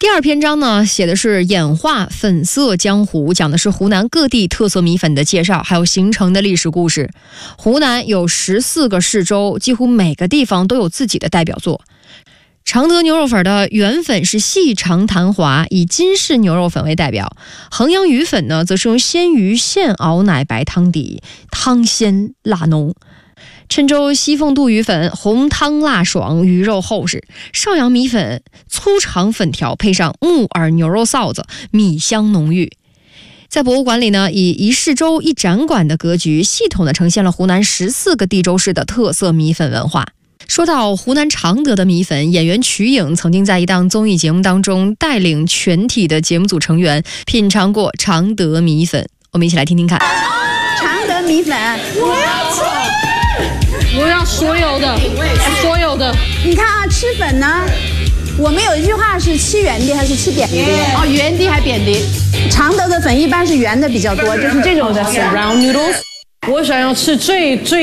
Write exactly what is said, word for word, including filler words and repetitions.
第二篇章呢，写的是演化粉色江湖，讲的是湖南各地特色米粉的介绍，还有形成的历史故事。湖南有十四个市州，几乎每个地方都有自己的代表作。常德牛肉粉的原粉是细长弹滑，以金氏牛肉粉为代表。衡阳鱼粉呢，则是用鲜鱼现熬奶白汤底，汤鲜辣浓。郴州西凤肚鱼粉红汤辣爽，鱼肉厚实。邵阳米粉粗长粉条，配上木耳牛肉臊子，米香浓郁。在博物馆里呢，以一市州一展馆的格局，系统地呈现了湖南十四个地州市的特色米粉文化。说到湖南常德的米粉，演员瞿颖曾经在一档综艺节目当中带领全体的节目组成员品尝过常德米粉，我们一起来听听看。 常德米粉， 我要吃，我要所有的，所有的。 你看啊，吃粉呢，我们有一句话是吃圆的还是吃扁的？ 哦，圆的还扁的？ 常德的粉一般是圆的比较多，就是这种的粉 round noodles。我想要吃最最